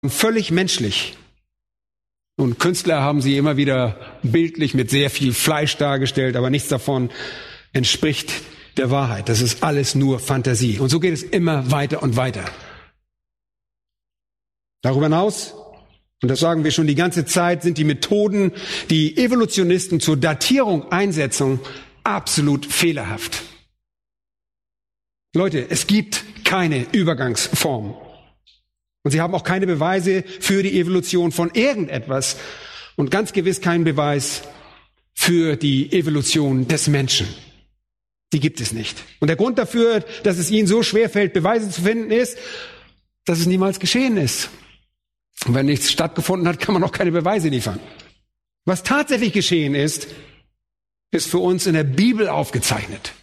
völlig menschlich. Und Künstler haben sie immer wieder bildlich mit sehr viel Fleisch dargestellt, aber nichts davon entspricht der Wahrheit. Das ist alles nur Fantasie. Und so geht es immer weiter und weiter. Darüber hinaus, und das sagen wir schon die ganze Zeit, sind die Methoden, die Evolutionisten zur Datierung einsetzen, absolut fehlerhaft. Leute, es gibt keine Übergangsform. Und sie haben auch keine Beweise für die Evolution von irgendetwas und ganz gewiss keinen Beweis für die Evolution des Menschen. Die gibt es nicht. Und der Grund dafür, dass es ihnen so schwerfällt, Beweise zu finden, ist, dass es niemals geschehen ist. Und wenn nichts stattgefunden hat, kann man auch keine Beweise liefern. Was tatsächlich geschehen ist, ist für uns in der Bibel aufgezeichnet.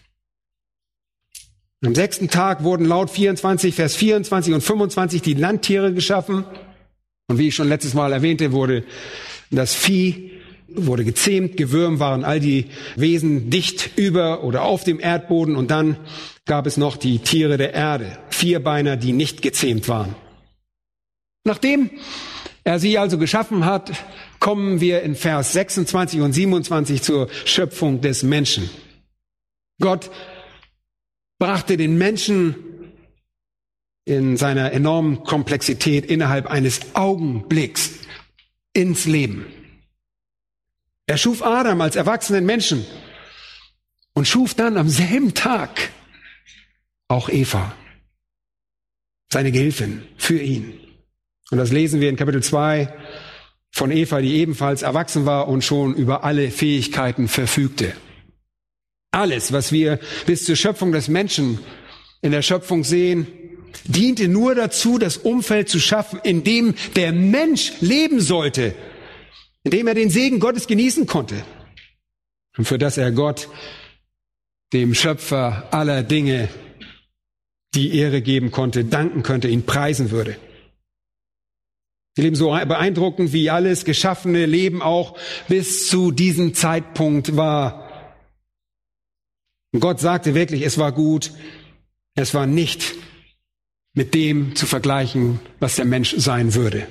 Am 6. Tag wurden laut 24, Vers 24 und 25 die Landtiere geschaffen. Und wie ich schon letztes Mal erwähnte, wurde das Vieh wurde gezähmt, gewürmt waren all die Wesen dicht über oder auf dem Erdboden. Und dann gab es noch die Tiere der Erde, Vierbeiner, die nicht gezähmt waren. Nachdem er sie also geschaffen hat, kommen wir in Vers 26 und 27 zur Schöpfung des Menschen. Gott brachte den Menschen in seiner enormen Komplexität innerhalb eines Augenblicks ins Leben. Er schuf Adam als erwachsenen Menschen und schuf dann am selben Tag auch Eva, seine Gehilfin, für ihn. Und das lesen wir in Kapitel 2 von Eva, die ebenfalls erwachsen war und schon über alle Fähigkeiten verfügte. Alles, was wir bis zur Schöpfung des Menschen in der Schöpfung sehen, diente nur dazu, das Umfeld zu schaffen, in dem der Mensch leben sollte, in dem er den Segen Gottes genießen konnte und für das er Gott, dem Schöpfer aller Dinge, die Ehre geben konnte, danken könnte, ihn preisen würde. Wir leben so beeindruckend, wie alles geschaffene Leben auch bis zu diesem Zeitpunkt war. Und Gott sagte wirklich, es war gut, es war nicht mit dem zu vergleichen, was der Mensch sein würde.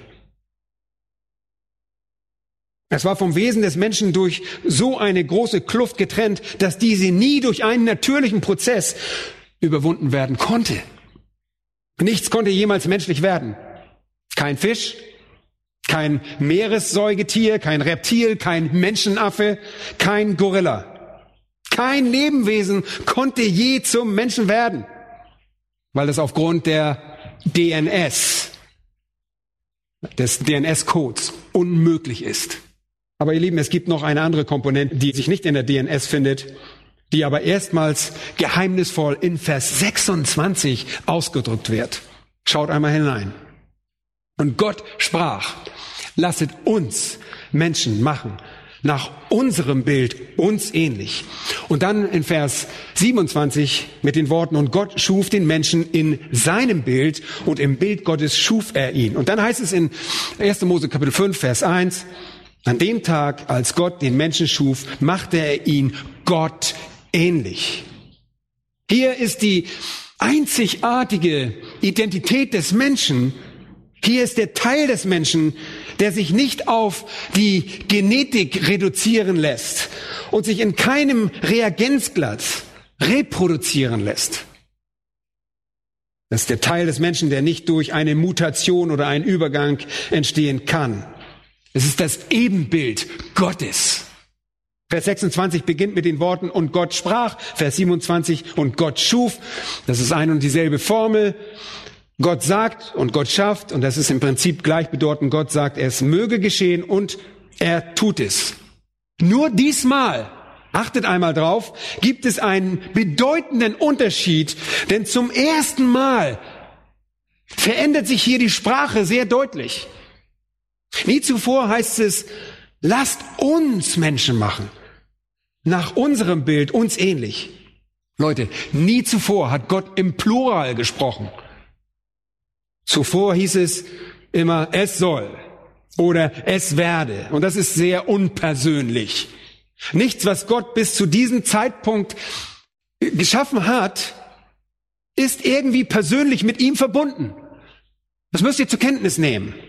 Es war vom Wesen des Menschen durch so eine große Kluft getrennt, dass diese nie durch einen natürlichen Prozess überwunden werden konnte. Nichts konnte jemals menschlich werden. Kein Fisch, kein Meeressäugetier, kein Reptil, kein Menschenaffe, kein Gorilla. Kein Lebewesen konnte je zum Menschen werden, weil das aufgrund der DNS, des DNS-Codes unmöglich ist. Aber ihr Lieben, es gibt noch eine andere Komponente, die sich nicht in der DNS findet, die aber erstmals geheimnisvoll in Vers 26 ausgedrückt wird. Schaut einmal hinein. Und Gott sprach, lasset uns Menschen machen, nach unserem Bild, uns ähnlich. Und dann in Vers 27 mit den Worten, und Gott schuf den Menschen in seinem Bild und im Bild Gottes schuf er ihn. Und dann heißt es in 1. Mose Kapitel 5, Vers 1, an dem Tag, als Gott den Menschen schuf, machte er ihn Gott ähnlich. Hier ist die einzigartige Identität des Menschen. Hier ist der Teil des Menschen, der sich nicht auf die Genetik reduzieren lässt und sich in keinem Reagenzglas reproduzieren lässt. Das ist der Teil des Menschen, der nicht durch eine Mutation oder einen Übergang entstehen kann. Es ist das Ebenbild Gottes. Vers 26 beginnt mit den Worten, und Gott sprach. Vers 27, und Gott schuf. Das ist ein und dieselbe Formel. Gott sagt und Gott schafft, und das ist im Prinzip gleichbedeutend. Gott sagt, es möge geschehen und er tut es. Nur diesmal, achtet einmal drauf, gibt es einen bedeutenden Unterschied, denn zum ersten Mal verändert sich hier die Sprache sehr deutlich. Nie zuvor heißt es, lasst uns Menschen machen, nach unserem Bild, uns ähnlich. Leute, nie zuvor hat Gott im Plural gesprochen. Zuvor hieß es immer, es soll oder es werde. Und das ist sehr unpersönlich. Nichts, was Gott bis zu diesem Zeitpunkt geschaffen hat, ist irgendwie persönlich mit ihm verbunden. Das müsst ihr zur Kenntnis nehmen.